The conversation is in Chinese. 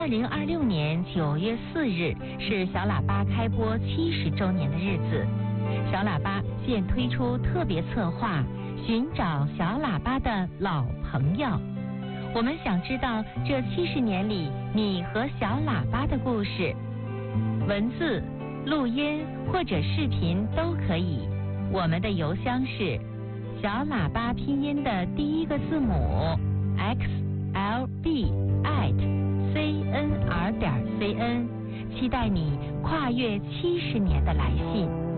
2026年9月4日是小喇叭开播70周年的日子，小喇叭现推出特别策划，寻找小喇叭的老朋友。我们想知道这70年里你和小喇叭的故事，文字、录音或者视频都可以。我们的邮箱是小喇叭拼音的第一个字母 xlb@cnr.cn， 期待你跨越70年的来信。